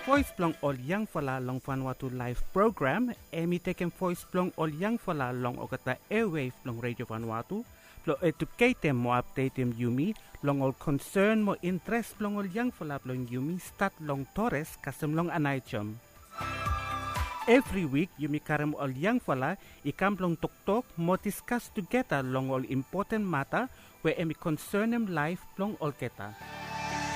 voice plong ol yang fala long Vanuatu live program. Emi taken voice plong ol yang fala long okata airwave plong Radio Vanuatu. Plo educate mo update yumi long ol concern mo interest plong ol yang fala plong yumi start long Torres kasem long anaychom. Every week, yumi karam ol yang fala ikam plong tok mo discuss together long ol important matter where emi concern em life plong ol keta.